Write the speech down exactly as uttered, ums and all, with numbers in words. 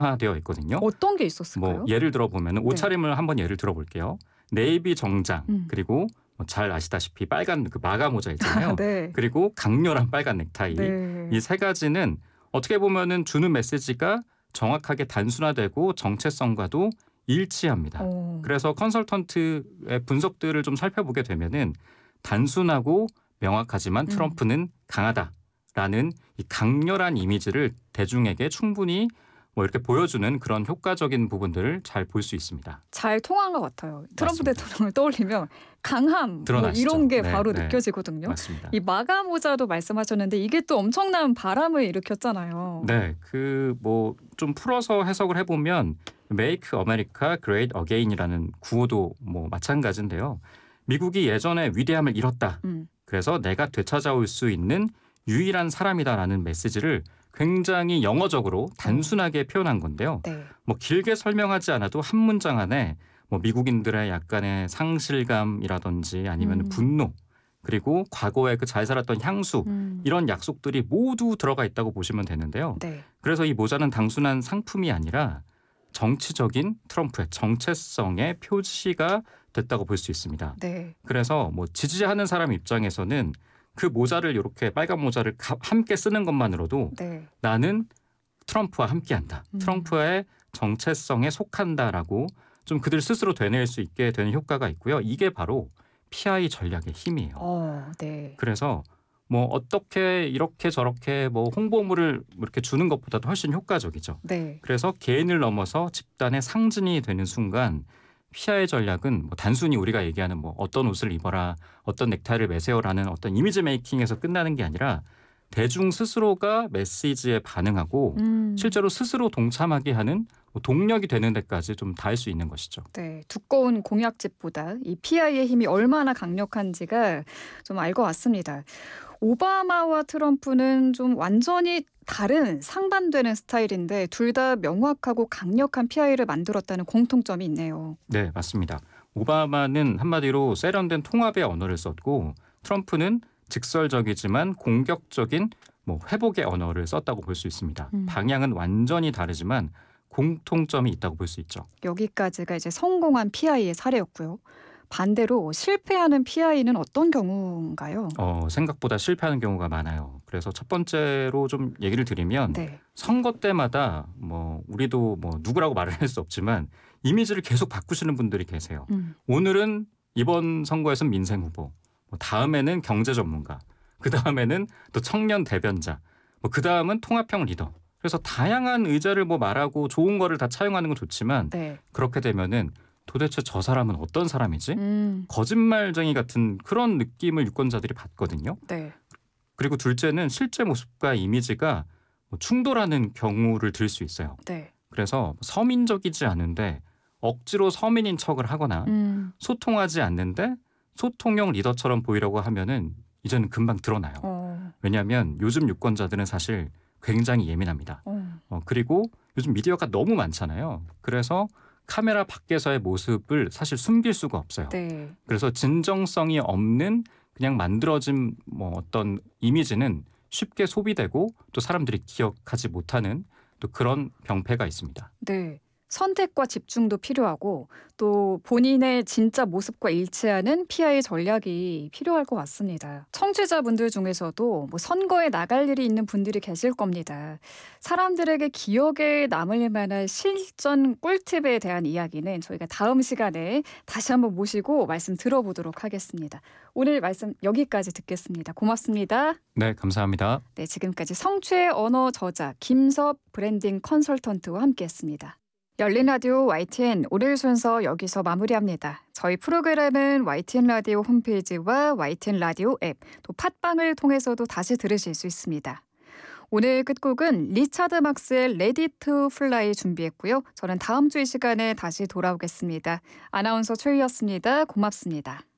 되어 있거든요. 어떤 게 뭐 있었을까요? 예를 들어 보면 네. 옷차림을 한번 예를 들어볼게요. 네이비 정장 음. 그리고 뭐 잘 아시다시피 빨간 그 마가 모자 있잖아요. 네. 그리고 강렬한 빨간 넥타이. 네. 이 세 가지는 어떻게 보면은 주는 메시지가 정확하게 단순화되고 정체성과도 일치합니다. 어. 그래서 컨설턴트의 분석들을 좀 살펴보게 되면은 단순하고 명확하지만 음. 트럼프는 강하다라는 이 강렬한 이미지를 대중에게 충분히 뭐 이렇게 보여주는 그런 효과적인 부분들을 잘 볼 수 있습니다. 잘 통한 것 같아요. 트럼프 맞습니다. 대통령을 떠올리면 강함 뭐 드러나시죠. 이런 게 네, 바로 네. 느껴지거든요. 맞습니다. 이 마가 모자도 말씀하셨는데 이게 또 엄청난 바람을 일으켰잖아요. 네, 그 뭐 좀 풀어서 해석을 해보면 Make America Great Again이라는 구호도 뭐 마찬가지인데요. 미국이 예전에 위대함을 잃었다. 음. 그래서 내가 되찾아올 수 있는 유일한 사람이다라는 메시지를 굉장히 영어적으로 단순하게 표현한 건데요. 네. 뭐 길게 설명하지 않아도 한 문장 안에 뭐 미국인들의 약간의 상실감이라든지 아니면 음. 분노 그리고 과거에 그 잘 살았던 향수 음. 이런 약속들이 모두 들어가 있다고 보시면 되는데요. 네. 그래서 이 모자는 단순한 상품이 아니라 정치적인 트럼프의 정체성의 표시가 됐다고 볼 수 있습니다. 네. 그래서 뭐 지지하는 사람 입장에서는 그 모자를 이렇게 빨간 모자를 가- 함께 쓰는 것만으로도 네. 나는 트럼프와 함께한다. 음. 트럼프의 정체성에 속한다라고 좀 그들 스스로 되뇌일 수 있게 되는 효과가 있고요. 이게 바로 피아르 전략의 힘이에요. 어, 네. 그래서 뭐 어떻게 이렇게 저렇게 뭐 홍보물을 이렇게 주는 것보다도 훨씬 효과적이죠. 네. 그래서 개인을 넘어서 집단의 상징이 되는 순간 피아르 전략은 뭐 단순히 우리가 얘기하는 뭐 어떤 옷을 입어라, 어떤 넥타이를 매세요라는 어떤 이미지 메이킹에서 끝나는 게 아니라 대중 스스로가 메시지에 반응하고 음. 실제로 스스로 동참하게 하는 뭐 동력이 되는 데까지 좀 닿을 수 있는 것이죠. 네, 두꺼운 공약집보다 이 피아이의 힘이 얼마나 강력한지가 좀 알 것 같습니다. 오바마와 트럼프는 좀 완전히 다른 상반되는 스타일인데 둘 다 명확하고 강력한 피아이를 만들었다는 공통점이 있네요. 네, 맞습니다. 오바마는 한마디로 세련된 통합의 언어를 썼고 트럼프는 직설적이지만 공격적인 뭐 회복의 언어를 썼다고 볼 수 있습니다. 음. 방향은 완전히 다르지만 공통점이 있다고 볼 수 있죠. 여기까지가 이제 성공한 피아이의 사례였고요. 반대로 실패하는 피아이는 어떤 경우인가요? 어, 생각보다 실패하는 경우가 많아요. 그래서 첫 번째로 좀 얘기를 드리면 네. 선거 때마다 뭐 우리도 뭐 누구라고 말을 할 수 없지만 이미지를 계속 바꾸시는 분들이 계세요. 음. 오늘은 이번 선거에서는 민생 후보, 뭐 다음에는 경제 전문가, 그 다음에는 또 청년 대변자, 뭐 그 다음은 통합형 리더. 그래서 다양한 의자를 뭐 말하고 좋은 거를 다 차용하는 건 좋지만 네. 그렇게 되면은 도대체 저 사람은 어떤 사람이지? 음. 거짓말쟁이 같은 그런 느낌을 유권자들이 받거든요. 네. 그리고 둘째는 실제 모습과 이미지가 뭐 충돌하는 경우를 들 수 있어요. 네. 그래서 서민적이지 않은데 억지로 서민인 척을 하거나 음. 소통하지 않는데 소통형 리더처럼 보이려고 하면은 이제는 금방 드러나요. 어. 왜냐하면 요즘 유권자들은 사실 굉장히 예민합니다. 어. 어, 그리고 요즘 미디어가 너무 많잖아요. 그래서 카메라 밖에서의 모습을 사실 숨길 수가 없어요. 네. 그래서 진정성이 없는 그냥 만들어진 뭐 어떤 이미지는 쉽게 소비되고 또 사람들이 기억하지 못하는 또 그런 병폐가 있습니다. 네. 선택과 집중도 필요하고 또 본인의 진짜 모습과 일치하는 피아르 전략이 필요할 것 같습니다. 청취자분들 중에서도 뭐 선거에 나갈 일이 있는 분들이 계실 겁니다. 사람들에게 기억에 남을 만한 실전 꿀팁에 대한 이야기는 저희가 다음 시간에 다시 한번 모시고 말씀 들어보도록 하겠습니다. 오늘 말씀 여기까지 듣겠습니다. 고맙습니다. 네, 감사합니다. 네, 지금까지 성취의 언어 저자 김섭 브랜딩 컨설턴트와 함께했습니다. 열린 라디오 와이티엔 오늘 순서 여기서 마무리합니다. 저희 프로그램은 와이티엔 라디오 홈페이지와 와이티엔 라디오 앱, 또 팟빵을 통해서도 다시 들으실 수 있습니다. 오늘 끝곡은 리차드 막스의 Ready to Fly 준비했고요. 저는 다음 주 이 시간에 다시 돌아오겠습니다. 아나운서 최희였습니다. 고맙습니다.